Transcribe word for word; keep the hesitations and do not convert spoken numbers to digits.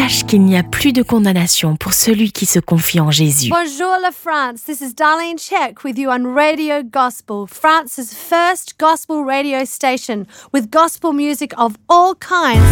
sache qu'il n'y a plus de condamnation pour celui qui se confie en Jésus. Bonjour la France, this is Darlene Check with you on Radio Gospel, France's first gospel radio station with gospel music of all kinds.